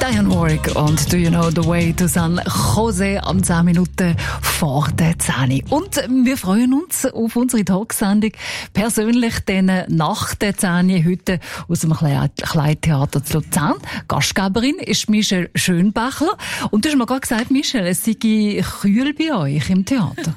Diane Warwick und Do You Know the Way to San Jose am 10 Minuten vor der 10. Und wir freuen uns auf unsere Talksendung persönlich dann nach der 10 heute aus dem Kleintheater zu Luzern. Gastgeberin ist Michelle Schönbächler. Und du hast mir gerade gesagt, Michelle, es sei kühl bei euch im Theater.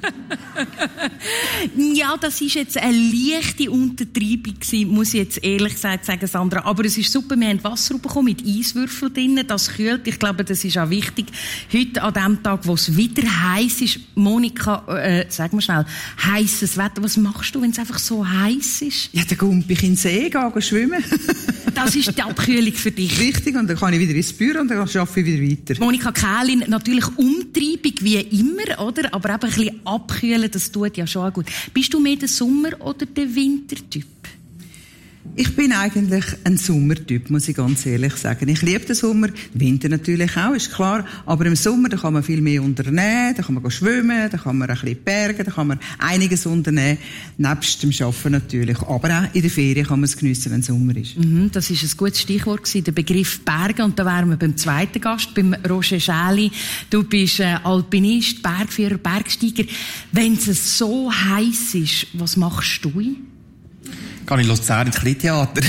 Ja, das ist jetzt eine leichte Untertreibung gewesen, muss ich jetzt ehrlich gesagt sagen, Sandra. Aber es ist super, wir haben Wasser bekommen mit Eiswürfeln drin, das kühlt. Ich glaube, das ist auch wichtig. Heute an dem Tag, wo es wieder heiß ist, Monika, sag mal schnell, heisses Wetter, was machst du, wenn es einfach so heiß ist? Ja, dann komme ich in den See, gehe schwimmen. Das ist die Abkühlung für dich. Richtig, und dann kann ich wieder ins Büro und dann arbeite ich wieder weiter. Monika Kählin, natürlich Umtreibung wie immer, oder? Aber eben ein bisschen abkühlen, das tut ja schon gut. Bist du mehr der Sommer- oder der Wintertyp? Ich bin eigentlich ein Sommertyp, muss ich ganz ehrlich sagen. Ich liebe den Sommer, den Winter natürlich auch, ist klar. Aber im Sommer, da kann man viel mehr unternehmen, da kann man schwimmen, da kann man ein bisschen bergen, da kann man einiges unternehmen. Nebst dem Arbeiten natürlich. Aber auch in der Ferien kann man es geniessen, wenn es Sommer ist. Das ist ein gutes Stichwort gewesen, der Begriff Bergen. Und da wären wir beim zweiten Gast, beim Roger Schäli. Du bist Alpinist, Bergführer, Bergsteiger. Wenn es so heiß ist, was machst du? Gehe ich in Luzern ins Kleintheater.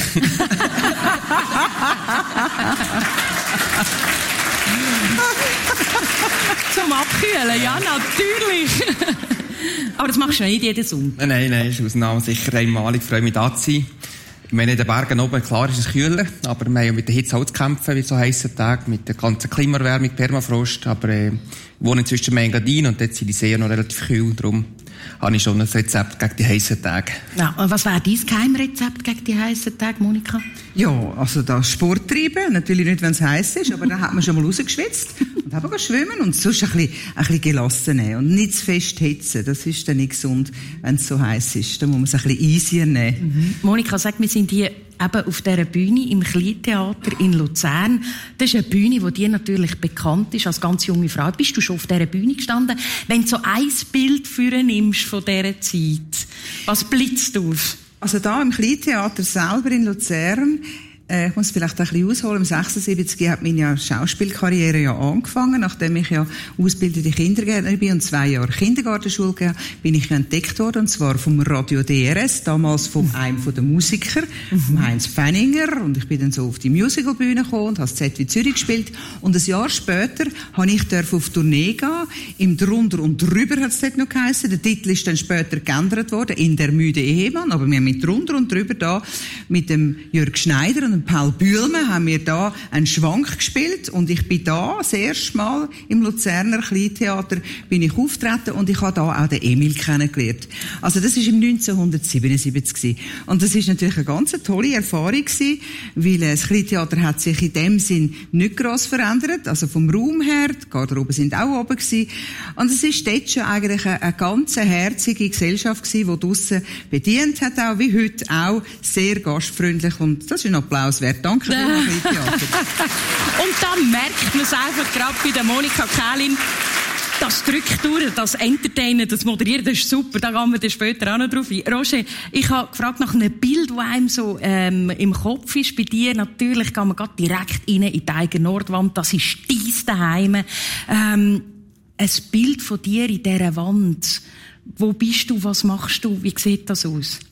Zum Abkühlen, ja, natürlich. Aber das machst du nicht jeden Sommer. Nein, ist Ausnahme sicher einmalig. Ich freue mich, da zu sein. Ich meine, in den Bergen oben, klar ist es kühler, aber wir haben ja mit der Hitze auch zu kämpfen, wie so heissen Tagen, mit der ganzen Klimaerwärmung, Permafrost. Aber ich wohne inzwischen in Engadin und dort sind die Seen noch relativ kühl, darum habe ich schon ein Rezept gegen die heissen Tage. Ja, und was wäre dein Geheimrezept gegen die heissen Tage, Monika? Ja, also das Sport treiben, natürlich nicht, wenn es heiß ist, aber dann hat man schon mal rausgeschwitzt und haben schwimmen und sonst ein bisschen gelassen nehmen und nicht zu fest hitzen. Das ist dann nicht gesund, wenn es so heiß ist. Dann muss man es ein bisschen easier nehmen. Monika, sag, wir sind hier eben auf dieser Bühne im Kleintheater in Luzern. Das ist eine Bühne, die dir natürlich bekannt ist als ganz junge Frau. Bist du schon auf dieser Bühne gestanden? Wenn du so ein Bild nimmst von dieser Zeit, was blitzt auf? Also da im Kleintheater selber in Luzern, ich muss vielleicht ein bisschen ausholen, im 76 hat meine Schauspielkarriere ja angefangen, nachdem ich ja ausgebildete Kindergärtnerin bin und 2 Jahre Kindergartenschule gegeben, bin ich ja entdeckt worden, und zwar vom Radio DRS, damals von einem der Musiker, vom Heinz Fenninger, und ich bin dann so auf die Musicalbühne gekommen und habe das ZW Zürich gespielt, und ein Jahr später habe ich auf Tournee gehen, im Drunter und Drüber hat es dort noch geheissen, der Titel ist dann später geändert worden, in Der müde Ehemann, aber wir haben mit Drunter und Drüber da, mit dem Jörg Schneider und Paul Bühlmann haben wir da einen Schwank gespielt, und ich bin da das erste Mal im Luzerner Kleintheater bin ich auftreten, und ich habe da auch den Emil kennengelernt. Also das ist im 1977 gewesen. Und das ist natürlich eine ganz tolle Erfahrung gewesen, weil das Kleintheater hat sich in dem Sinn nicht gross verändert, also vom Raum her, die Garderoben sind auch oben gewesen, und es ist dort schon eigentlich eine ganz herzige Gesellschaft gewesen, die draussen bedient hat, auch wie heute auch, sehr gastfreundlich, und das ist ein Applaus wert. Danke für das Theater. Und dann merkt man es einfach gerade bei der Monika Kählin. Das drückt durch, das Entertainen, das Moderieren, das ist super. Da gehen wir dann später auch noch drauf ein. Roger, ich habe gefragt nach einem Bild, das einem so im Kopf ist. Bei dir natürlich gehen wir gerade direkt rein in die eigene Nordwand. Das ist dein Daheim. Ein Bild von dir in dieser Wand. Wo bist du? Was machst du? Wie sieht das aus?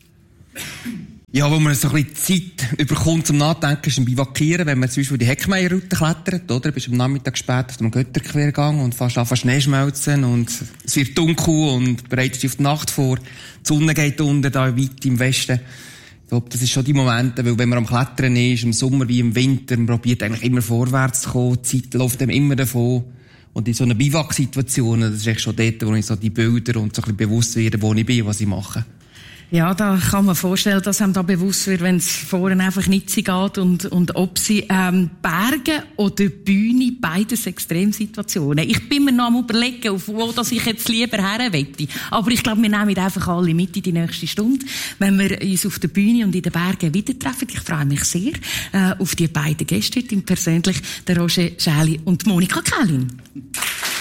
Ja, wo man so ein bisschen Zeit überkommt zum Nachdenken, ist ein Bivakieren, wenn man zum Beispiel die Heckmeierroute klettert, oder? Bist am Nachmittag spät auf dem Götterquergang und fast anfangen Schnee schmelzen und es wird dunkel und bereitest dich auf die Nacht vor. Die Sonne geht unter, da weit im Westen. Ich glaube, das ist schon die Momente, weil wenn man am Klettern ist, im Sommer wie im Winter, man probiert eigentlich immer vorwärts zu kommen, die Zeit läuft einem immer davon. Und in so einer Bivak-Situation, das ist echt schon dort, wo ich so die Bilder und so ein bisschen bewusst werde, wo ich bin, was ich mache. Ja, da kann man vorstellen, dass einem da bewusst wird, wenn es vorne einfach nicht geht und ob sie Berge oder Bühne, beides Extremsituationen. Ich bin mir noch am Überlegen, auf wo dass ich jetzt lieber her wette. Aber ich glaube, wir nehmen einfach alle mit in die nächste Stunde, wenn wir uns auf der Bühne und in den Bergen wieder treffen. Ich freue mich sehr auf die beiden Gäste heute, persönlich der Roger Schäli und Monika Kählin.